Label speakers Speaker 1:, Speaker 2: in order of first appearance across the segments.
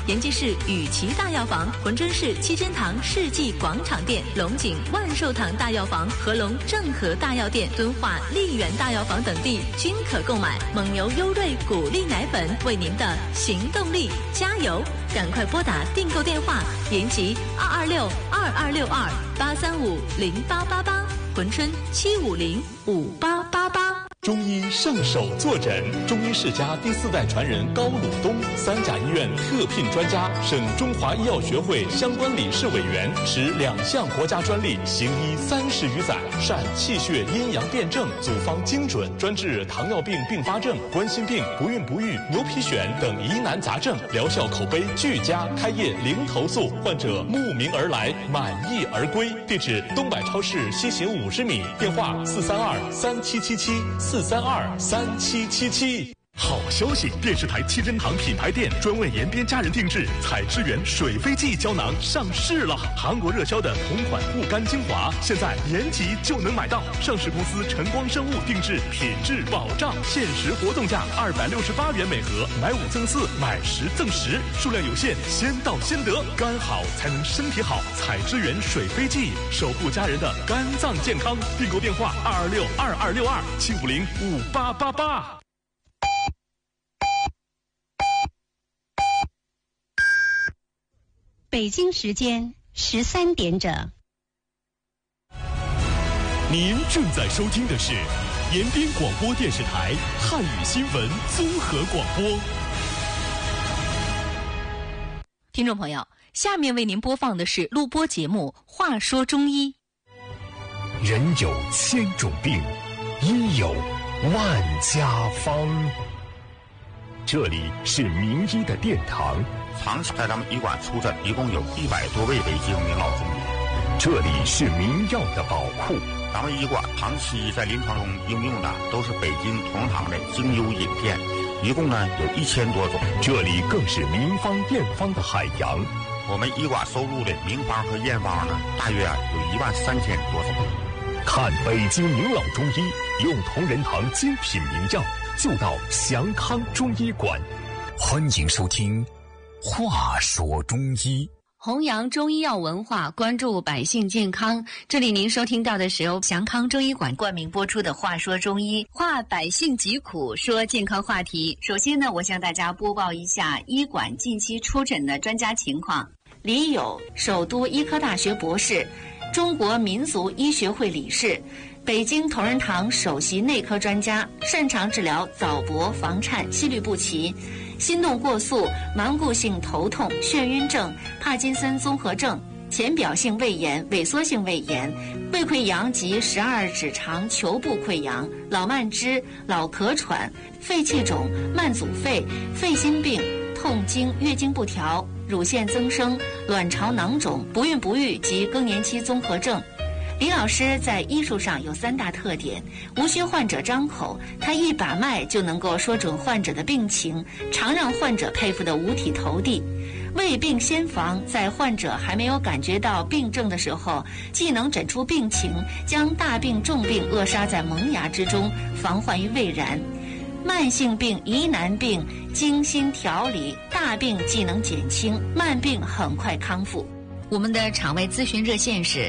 Speaker 1: 延吉市雨琦大药房、珲春市七珍堂世纪广场店、龙井万寿堂大药房、合隆正和大药店、敦化丽园大药房等地均可购买蒙牛优瑞谷粒奶粉，为您的行动力加油！赶快拨打订购电话：延吉226-2262-835-0888，珲春750-5888。
Speaker 2: 中医上手坐诊，中医世家第4代传人高鲁东，三甲医院特聘专家，省中华医药学会相关理事委员，持2项国家专利，行医30余载，善气血阴阳辩证，组方精准，专治糖尿病并发症、冠心病、不孕不育、牛皮癣等疑难杂症，疗效口碑俱佳，开业零投诉，患者慕名而来，满意而归。地址：东百超市西行50米，电话432-3777，432-3777。好消息！电视台七珍堂品牌店专为延边家人定制采之源水飞记胶囊上市了。韩国热销的同款护肝精华，现在延吉就能买到。上市公司晨光生物定制，品质保障，限时活动价268元每盒，买5赠4，买10赠10，数量有限，先到先得。肝好才能身体好，采之源水飞记，守护家人的肝脏健康。订购电话226-2262-750-5888。
Speaker 3: 北京时间13点整。
Speaker 2: 您正在收听的是延边广播电视台汉语新闻综合广播。
Speaker 1: 听众朋友，下面为您播放的是录播节目《话说中医》。
Speaker 4: 人有千种病，医有万家方。这里是名医的殿堂，
Speaker 5: 长期在咱们医馆出诊，一共有100多位北京名老中医。
Speaker 4: 这里是名药的宝库，
Speaker 5: 咱们医馆长期在临床中应用的都是北京同仁堂的精优饮片，一共呢有1000多种。
Speaker 4: 这里更是名方验方的海洋。
Speaker 5: 我们医馆收录的名方和验方呢，大约有13000多种。
Speaker 4: 看北京名老中医，用同仁堂精品名药，就到祥康中医馆。欢迎收听《话说中医》，
Speaker 3: 弘扬中医药文化，关注百姓健康。这里您收听到的是由祥康中医馆冠名播出的《话说中医》，话百姓疾苦，说健康话题。首先呢，我向大家播报一下医馆近期出诊的专家情况。李友，首都医科大学博士，中国民族医学会理事，北京同仁堂首席内科专家，擅长治疗早搏、房颤、心律不齐、心动过速、顽固性头痛、眩晕症、帕金森综合症、浅表性胃炎、萎缩性胃炎、胃溃疡及12指肠球部溃疡、老慢支、老咳喘、肺气肿、慢阻肺、肺心病、痛经、月经不调、乳腺增生、卵巢囊肿、不孕不育及更年期综合症。李老师在医术上有3大特点：无需患者张口，他一把脉就能够说准患者的病情，常让患者佩服得五体投地。未病先防，在患者还没有感觉到病症的时候，既能诊出病情，将大病重病扼杀在萌芽之中，防患于未然。慢性病、疑难病精心调理，大病既能减轻，慢病很快康复。我们的场外咨询热线是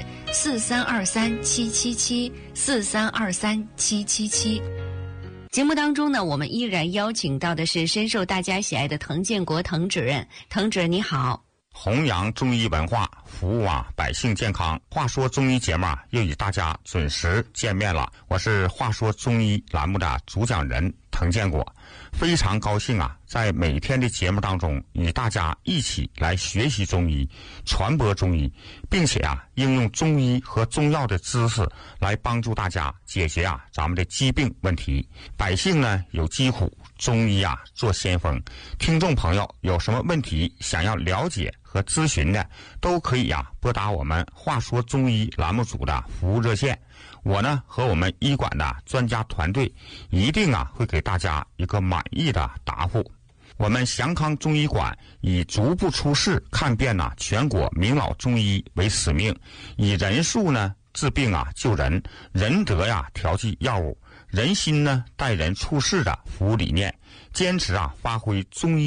Speaker 3: 4323-777，4323-777。节目当中呢，我们依然邀请到的是深受大家喜爱的滕建国滕主任。滕主任你好。
Speaker 5: 弘扬中医文化，服务百姓健康。话说中医节目又与大家准时见面了，我是话说中医栏目的主讲人滕建国，非常高兴在每天的节目当中与大家一起来学习中医，传播中医，并且应用中医和中药的知识来帮助大家解决咱们的疾病问题。百姓呢有疾苦，中医做先锋。听众朋友有什么问题想要了解和咨询的，都可以拨打我们话说中医栏目组的服务热线。我呢和我们医馆的专家团队一定会给大家一个满意的答复。我们祥康中医馆以逐步出世看遍全国名老中医为使命，以人数呢治病救人，仁德调剂药物，人心呢待人处事的服务理念，坚持发挥中医药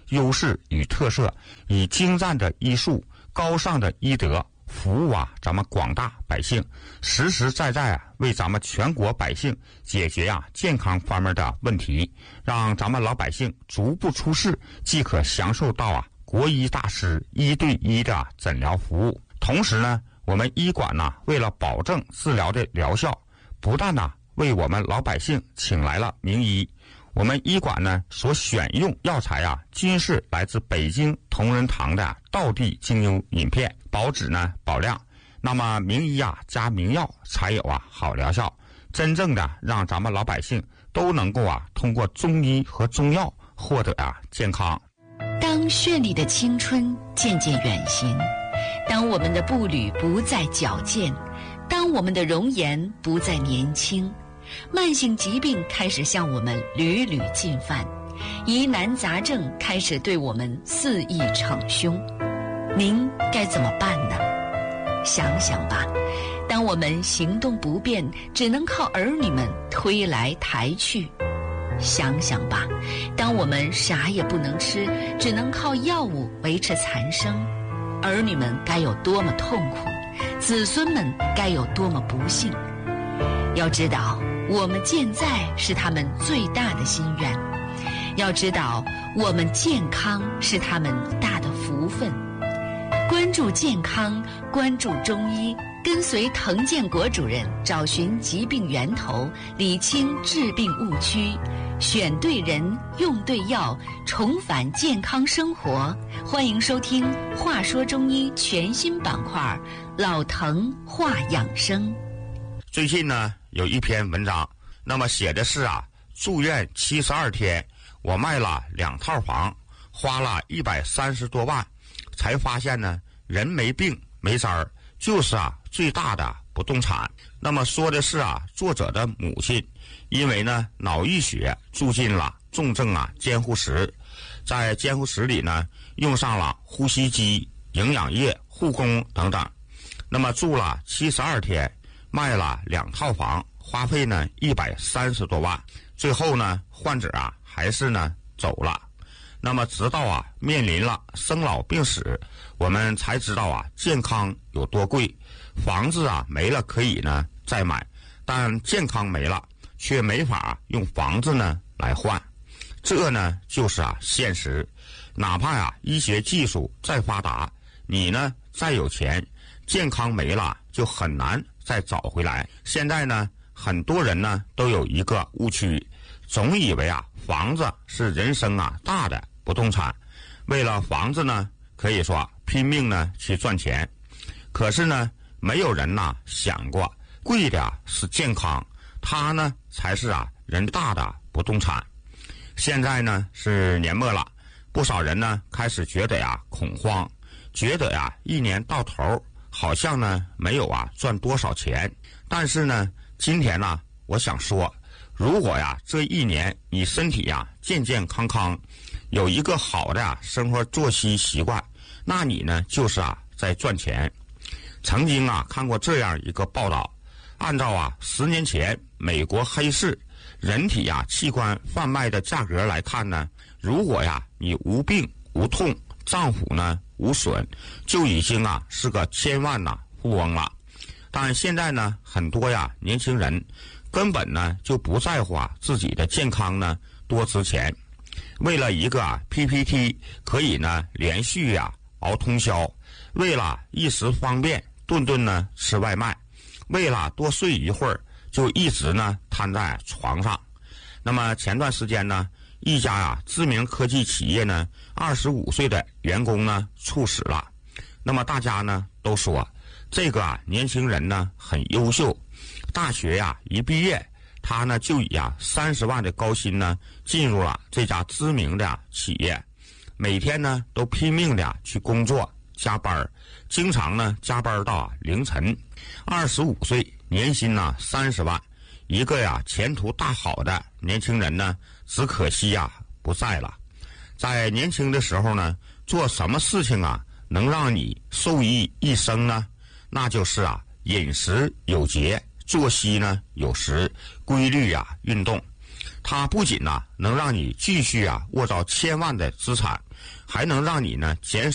Speaker 5: 优势与特色，以精湛的医术、高尚的医德服务咱们广大百姓，实实在在为咱们全国百姓解决健康方面的问题，让咱们老百姓足不出户即可享受到国医大师1对1的诊疗服务。同时呢，我们医馆为了保证治疗的疗效，不但为我们老百姓请来了名医，我们医馆呢所选用药材均是来自北京同仁堂的道地精优饮片，保质呢保量。那么名医加名药才有好疗效，真正的让咱们老百姓都能够通过中医和中药获得健康。
Speaker 3: 当绚丽的青春渐渐远行，当我们的步履不再矫健，当我们的容颜不再年轻，慢性疾病开始向我们屡屡进犯，疑难杂症开始对我们肆意逞凶，您该怎么办呢？想想吧，当我们行动不便，只能靠儿女们推来抬去，想想吧，当我们啥也不能吃，只能靠药物维持残生，儿女们该有多么痛苦，子孙们该有多么不幸。要知道，我们健在是他们最大的心愿，要知道我们健康是他们大的福分。关注健康，关注中医，跟随滕建国主任找寻疾病源头，理清治病误区，选对人，用对药，重返健康生活。欢迎收听《话说中医》全新板块《老滕话养生》。
Speaker 5: 最近呢有一篇文章，那么写的是住院72天，我卖了2套房，花了130多万，才发现呢人没病没灾儿，就是最大的不动产。那么说的是作者的母亲，因为呢脑溢血住进了重症监护室，在监护室里呢用上了呼吸机、营养液、护工等等。那么住了72天，卖了2套房，花费呢130多万，最后呢患者还是呢走了。那么直到面临了生老病死，我们才知道健康有多贵。房子没了可以呢再买，但健康没了却没法用房子呢来换，这呢就是现实。哪怕医学技术再发达，你呢再有钱，健康没了就很难再找回来。现在呢很多人呢都有一个误区，总以为房子是人生大的不动产，为了房子呢可以说拼命呢去赚钱。可是呢没有人想过，贵的是健康，它呢才是人大的不动产。现在呢是年末了，不少人呢开始觉得恐慌，觉得一年到头好像呢没有赚多少钱。但是呢今天呢我想说，如果这一年你身体健健康康，有一个好的生活作息习惯，那你呢就是在赚钱。曾经看过这样一个报道，按照10年前美国黑市人体器官贩卖的价格来看呢，如果你无病无痛，脏腑呢无损，就已经是个千万富翁了。但现在呢很多年轻人根本呢就不在乎自己的健康呢多值钱，为了一个PPT 可以呢连续熬通宵，为了一时方便顿顿呢吃外卖，为了多睡一会儿就一直呢瘫在床上。那么前段时间呢，一家知名科技企业呢25岁的员工呢猝死了。那么大家呢都说这个年轻人呢很优秀，大学一毕业，他呢就以30万的高薪呢进入了这家知名的企业，每天呢都拼命的去工作加班，经常呢加班到凌晨。25岁，年薪呢30万，一个前途大好的年轻人呢，只可惜不在了。在年轻的时候呢，做什么事情能让你受益一生呢？那就是饮食有节，作息呢有时，规律运动。它不仅能让你继续握到千万的资产， 还能让你呢减